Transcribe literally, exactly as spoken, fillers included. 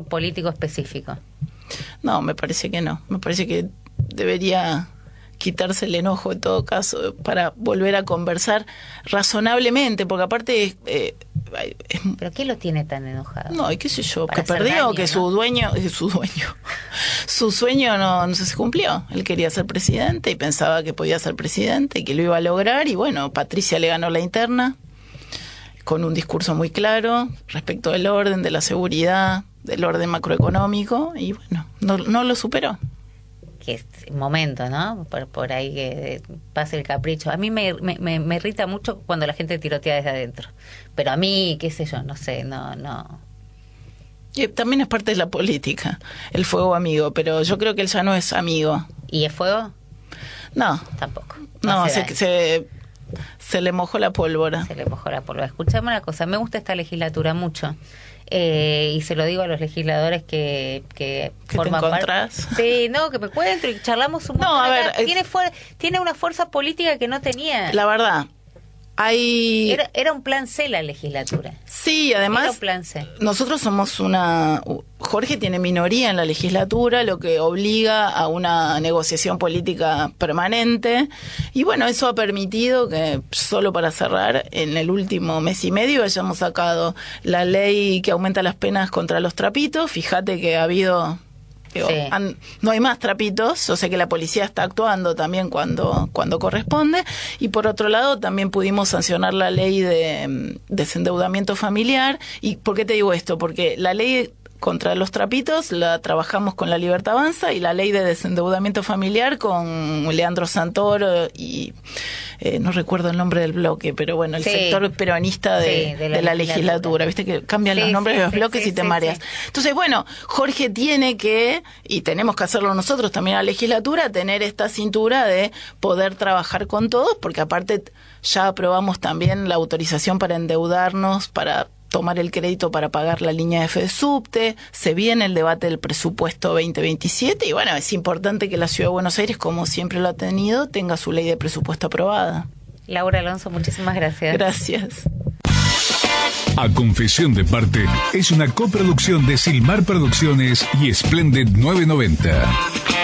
político específico. No, me parece que no. Me parece que debería quitarse el enojo en todo caso para volver a conversar razonablemente, porque aparte eh, es, ¿pero qué lo tiene tan enojado? No, y qué sé yo, que perdió, daño, que ¿no? su dueño, eh, su dueño, su sueño no, no se cumplió. Él quería ser presidente y pensaba que podía ser presidente y que lo iba a lograr, y bueno, Patricia le ganó la interna con un discurso muy claro respecto del orden, de la seguridad, del orden macroeconómico, y bueno, no, no lo superó. Que es momento, ¿no? Por, por ahí que pase el capricho. A mí me, me, me irrita mucho cuando la gente tirotea desde adentro. Pero a mí, qué sé yo, no sé, no, no. Y también es parte de la política, el fuego amigo, pero yo creo que él ya no es amigo. ¿Y es fuego? No. Tampoco. No, no se, se, se le mojó la pólvora. Se le mojó la pólvora. Escuchame una cosa, me gusta esta legislatura mucho. Eh, y se lo digo a los legisladores que, que forman parte. Sí, no, que me encuentro y charlamos un no, a ver, tiene, fuer- tiene una fuerza política que no tenía. La verdad, hay... Era, era un plan C la legislatura. Sí, además, era un plan C. Nosotros somos una... Jorge tiene minoría en la legislatura, lo que obliga a una negociación política permanente. Y bueno, eso ha permitido que, solo para cerrar, en el último mes y medio hayamos sacado la ley que aumenta las penas contra los trapitos. Fíjate que ha habido... Digo, sí. han, no hay más trapitos, o sea que la policía está actuando también cuando, cuando corresponde. Y por otro lado también pudimos sancionar la ley de desendeudamiento familiar. ¿Y por qué te digo esto? Porque la ley contra los trapitos la trabajamos con La Libertad Avanza, y la ley de desendeudamiento familiar con Leandro Santoro y eh, no recuerdo el nombre del bloque, pero bueno, el sí. sector peronista de, sí, de, la, de la legislatura. legislatura, viste que cambian sí, los nombres sí, de los sí, bloques sí, y te sí, mareas. Sí. Entonces, bueno, Jorge tiene que, y tenemos que hacerlo nosotros también a la legislatura, tener esta cintura de poder trabajar con todos, porque aparte ya aprobamos también la autorización para endeudarnos, para tomar el crédito para pagar la línea F de subte, se viene el debate del presupuesto veinte veintisiete, y bueno, es importante que la Ciudad de Buenos Aires, como siempre lo ha tenido, tenga su ley de presupuesto aprobada. Laura Alonso, muchísimas gracias. Gracias. A Confesión de Parte es una coproducción de Silmar Producciones y Splendid novecientos noventa.